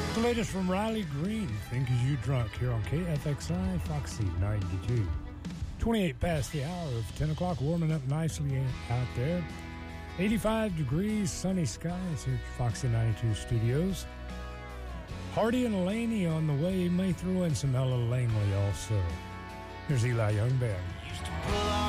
The latest from Riley Green, Think As You Drunk, here on KFXI Foxy 92. 28 past the hour of 10 o'clock, warming up nicely out there. 85 degrees, sunny skies here at Foxy 92 Studios. Hardy and Laney on the way. May throw in some Ella Langley also. Here's Eli Young Band.